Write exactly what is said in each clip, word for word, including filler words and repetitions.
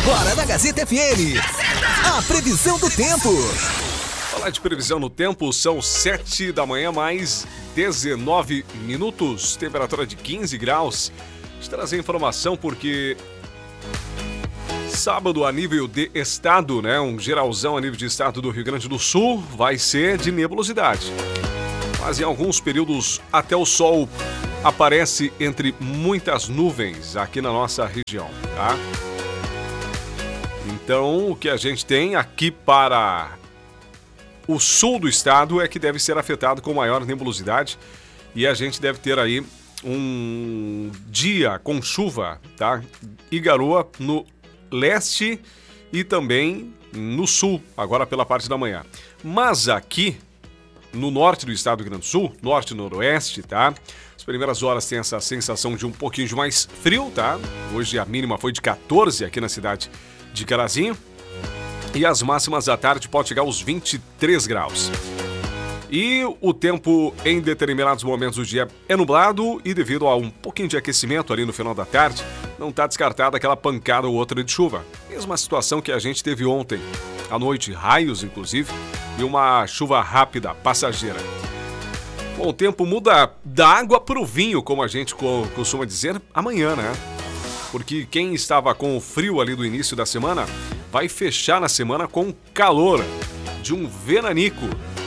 Agora na Gazeta F M, a previsão do tempo. Falar de previsão no tempo, são sete da manhã mais dezenove minutos, temperatura de quinze graus. Deixa eu trazer informação porque sábado a nível de estado, né, um geralzão a nível de estado do Rio Grande do Sul, vai ser de nebulosidade. Mas em alguns períodos até o sol aparece entre muitas nuvens aqui na nossa região, tá? Então, o que a gente tem aqui para o sul do estado é que deve ser afetado com maior nebulosidade e a gente deve ter aí um dia com chuva, tá? E garoa no leste e também no sul, agora pela parte da manhã. Mas aqui no norte do estado do Rio Grande do Sul, norte e noroeste, tá? As primeiras horas tem essa sensação de um pouquinho de mais frio, tá? Hoje a mínima foi de quatorze aqui na cidade de Carazinho. E as máximas da tarde pode chegar aos vinte e três graus. E o tempo em determinados momentos do dia é nublado e devido a um pouquinho de aquecimento ali no final da tarde, não está descartada aquela pancada ou outra de chuva. Mesma situação que a gente teve ontem à noite, raios inclusive, e uma chuva rápida, passageira. Bom, o tempo muda da água para o vinho, como a gente costuma dizer, amanhã, né? Porque quem estava com o frio ali do início da semana vai fechar na semana com calor de um veranico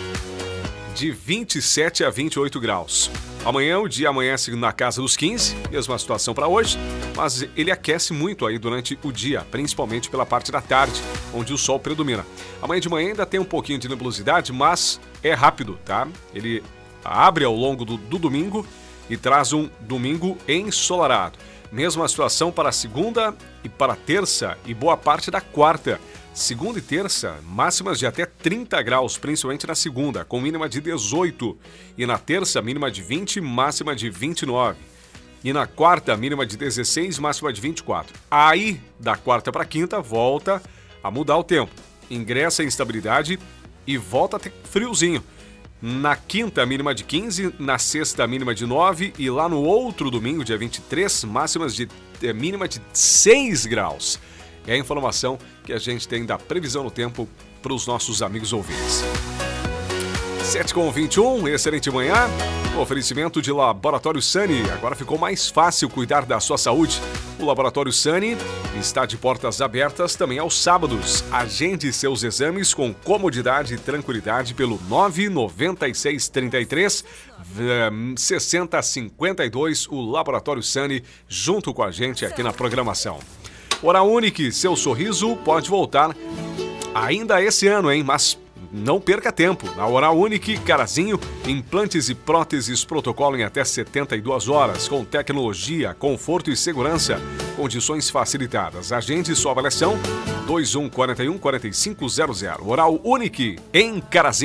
de vinte e sete a vinte e oito graus. Amanhã o dia amanhece na casa dos quinze, mesma situação para hoje, mas ele aquece muito aí durante o dia, principalmente pela parte da tarde, onde o sol predomina. Amanhã de manhã ainda tem um pouquinho de nebulosidade, mas é rápido, tá? Ele abre ao longo do, do domingo e traz um domingo ensolarado. Mesma situação para a segunda e para a terça e boa parte da quarta. Segunda e terça, máximas de até trinta graus, principalmente na segunda, com mínima de dezoito. E na terça, mínima de vinte, máxima de vinte e nove. E na quarta, mínima de dezesseis, máxima de vinte e quatro. Aí, da quarta para quinta, volta a mudar o tempo. Ingressa a instabilidade e volta a ter friozinho. Na quinta, mínima de quinze, na sexta, mínima de nove e lá no outro domingo, dia vinte e três, máximas de é, mínima de seis graus. É a informação que a gente tem da previsão no tempo para os nossos amigos ouvintes. sete com vinte e um, excelente manhã. Oferecimento de Laboratório Sani. Agora ficou mais fácil cuidar da sua saúde. O Laboratório Sani está de portas abertas também aos sábados. Agende seus exames com comodidade e tranquilidade pelo nove nove seis três três seis zero cinco dois. O Laboratório Sani junto com a gente aqui na programação. Oral Unique, seu sorriso pode voltar ainda esse ano, hein? Mas não perca tempo. Na Oral Unique, Carazinho, implantes e próteses protocolo em até setenta e duas horas, com tecnologia, conforto e segurança, condições facilitadas. Agende sua avaliação dois um quatro um quatro cinco zero zero. Oral Unique, em Carazinho.